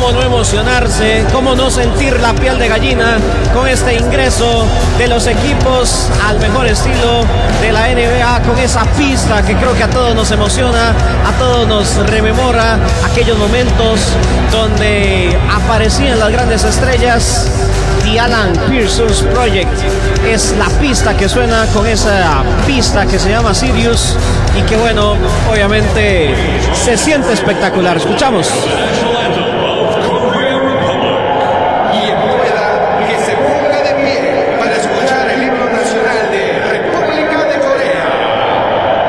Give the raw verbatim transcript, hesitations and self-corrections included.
cómo no emocionarse, cómo no sentir la piel de gallina con este ingreso de los equipos al mejor estilo de la N B A, con esa pista que creo que a todos nos emociona, a todos nos rememora aquellos momentos donde aparecían las grandes estrellas. The Alan Parsons Project es la pista que suena, con esa pista que se llama Sirius, y que bueno, obviamente se siente espectacular. Escuchamos.